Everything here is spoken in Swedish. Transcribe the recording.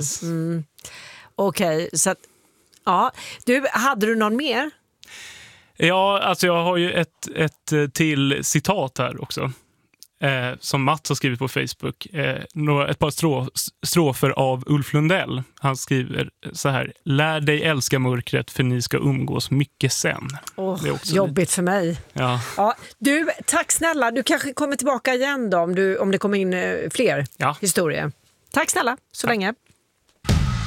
Yes. Okej, så att, ja. Hade du någon mer? Ja, alltså jag har ju ett till citat här också. Som Mats har skrivit på Facebook. Ett par strofer av Ulf Lundell. Han skriver så här: lär dig älska mörkret för ni ska umgås mycket sen. Det är också jobbigt för mig. Ja. Ja, du, tack snälla. Du kanske kommer tillbaka igen då om det kommer in fler historier. Tack snälla, så länge.